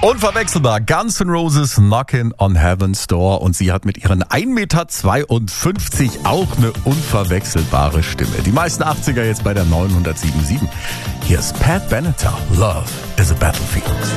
Unverwechselbar, Guns N' Roses Knockin' on Heaven's Door, und sie hat mit ihren 1,52 Meter auch eine unverwechselbare Stimme. Die meisten 80er jetzt bei der 907.7. Hier ist Pat Benatar, Love is a Battlefield.